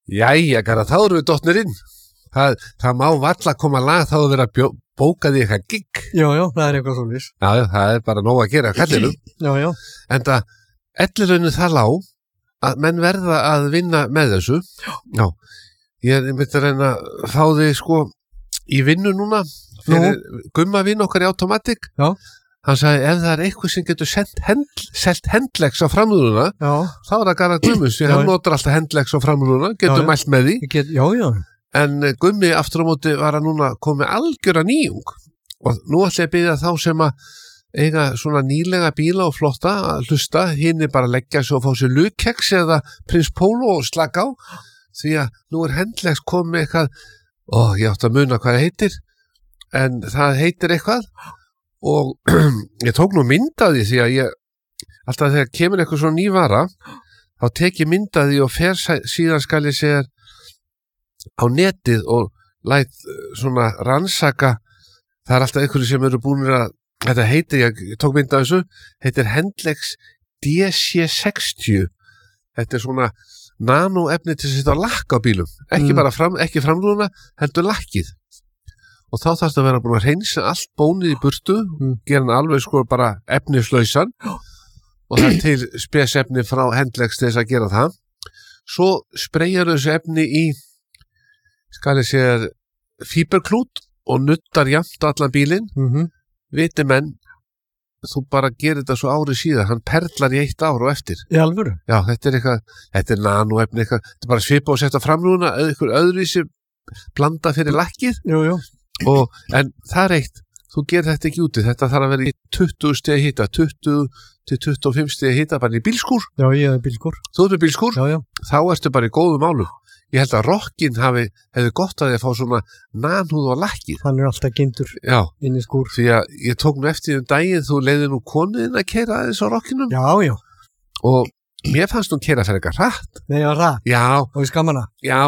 Jæja, Garðar, þá erum við dottnir inn. Það má varla koma lag þá að vera bókað í eitthvað gigg. Já, það er eitthvað svoleiðis. Já, það er bara nóg að gera kallinum. Já. En það, elliraunin það lág að menn verða að vinna með þessu. Já. Ég myndi að reyna að fá þig sko í vinnu núna fyrir Gumma vinn okkar í Automatic. Já. Hann sagði, ef það er eitthvað sem getur selt Hendlex á framrúðuna, þá er það Garðar Guðmunds, því hann notar alltaf Hendlex á framrúðuna, getur mælt með því. Já. En Gummi aftur á móti var að núna komið algjöra nýjung. Og nú ætla ég að biðja þá sem að eiga svona nýlega bíla og flotta að hlusta, hinn er bara að leggja sig og fá sér Lukeks eða Prins Pólo og slaka á, því að nú er Hendlex komið eitthvað, ég átti að muna hvað það heitir, en það heitir eitthvað, og ég tók nú mynd af því því að alltaf þegar kemur eitthvað svona ný vara þá tek ég mynd af því og fer síðan skal ég segja á netið og læt svona rannsaka, það er alltaf einhverju sem eru búin að, þetta heitir, ég tók mynd af þessu, heitir Hendlex DC60, þetta er svona nanoefni til að setja á lakk á bílum, ekki framrúðuna, heldur lakkið. Og þá þarfst að vera búin að reynsa allt bónið í burtu, gera hann alveg sko bara efnislausan og það er til spesefni frá Hendlex til þess að gera það. Svo spreyjar þessu efni í, skal ég segja, fíberklút og nuttar jafnt allan bílinn. Viti menn, þú bara gerir þetta svo árið síðan, hann perlar í 1 ár og eftir. Í alvöru? Já, þetta er nanoefni, þetta er bara svipa og setja framrúðuna, einhver öðruvísi blanda fyrir lakkið. Jú. En það er eitt, þú gerir þetta ekki úti, þetta þarf að vera í 20 stigi hita, 20 til 25 stigi hita bara í bílskúr. Já, ég er bílskúr. Þú ert með bílskúr? Já. Þá ertu bara í góðum málum. Ég held að rockin hefði gott að því að fá svona nanhúð og lakkið. Hann er alltaf geymdur inn í skúr. Því að ég tók nú eftir daginn, þú leiði nú konuðin að keyra aðeins á rockinum. Já. Og mér fannst hún keyra fyrir eitthvað hratt. Nei, já, hratt? Já. Og í skammana? Já.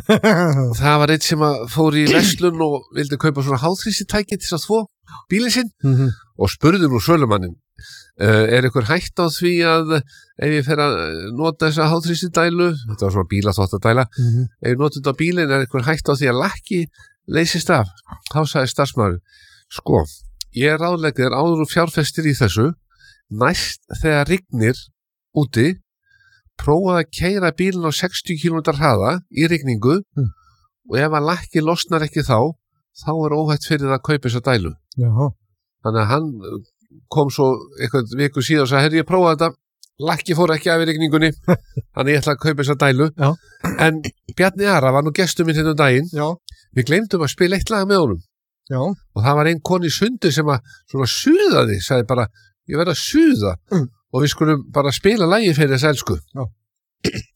Það var einn sem fór í verslun og vildi kaupa svona háþrýstitæki til að þvo bílinn sinn og spurði nú sölumannin, er ykkur hætt á því að ef ég fer að nota þessa háþrýstidælu, þetta var svona bílaþvottadæla, ef ég nota þetta á bílinn, er ykkur hætt á því að lakki leysist af? Þá sagði starfsmaður, sko, ég ráðlegg þér áður og fjárfestir í þessu, næst þegar rignir úti, prófaði að keyra bílinn á 60 km hraða í rigningu og ef að lakki losnar ekki þá er óhætt fyrir það að kaupa þessa dælu. Já. Þannig að hann kom svo eitthvað viku síðan og sagði, ég prófaði þetta, lakki fór ekki af í rigningunni, þannig ég ætla að kaupa þessa dælu. Já. En Bjarni Ara var nú gestur minn hérna daginn. Já. Við gleymdum að spila eitt lag með honum. Já. Og það var ein koni í sundi sem að svona suðaði, sagði bara, ég verð að suða. Og við skulum bara spila lagi fyrir þess elsku. Já.